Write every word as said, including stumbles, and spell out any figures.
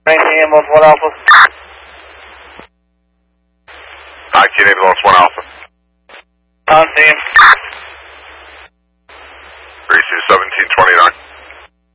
nineteen ambulance one Alpha. nineteen ambulance one Alpha. On scene. three two seventeen twenty-nine.